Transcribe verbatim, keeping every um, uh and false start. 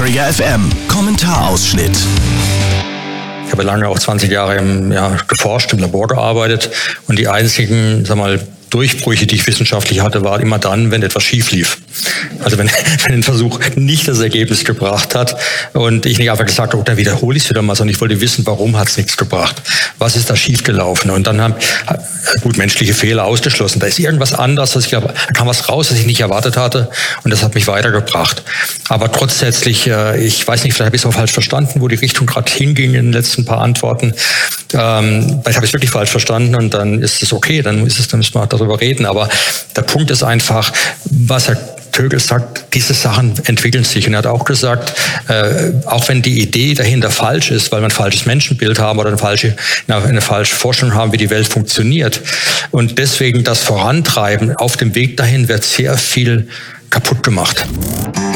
Trigger F M Kommentarausschnitt. Ich habe lange, auch zwanzig Jahre im, ja, geforscht, im Labor gearbeitet und die einzigen, sag mal, Durchbrüche, die ich wissenschaftlich hatte, waren immer dann, wenn etwas schief lief. Also wenn, wenn ein Versuch nicht das Ergebnis gebracht hat und ich nicht einfach gesagt habe, oh, dann wiederhole ich es wieder mal, sondern ich wollte wissen, warum hat es nichts gebracht? Was ist da schiefgelaufen? Und dann haben, gut, menschliche Fehler ausgeschlossen. Da ist irgendwas anders, dass ich glaube, da kam was raus, was ich nicht erwartet hatte und das hat mich weitergebracht. Aber grundsätzlich, ich weiß nicht, vielleicht habe ich es auch falsch verstanden, wo die Richtung gerade hinging in den letzten paar Antworten. Ähm, vielleicht habe ich es wirklich falsch verstanden und dann ist es okay, dann ist es, dann müssen wir darüber reden. Aber der Punkt ist einfach, was Herr Tögel sagt, diese Sachen entwickeln sich. Und er hat auch gesagt, äh, auch wenn die Idee dahinter falsch ist, weil wir ein falsches Menschenbild haben oder eine falsche, eine, eine falsche Vorstellung haben, wie die Welt funktioniert. Und deswegen das Vorantreiben auf dem Weg dahin wird sehr viel kaputt gemacht.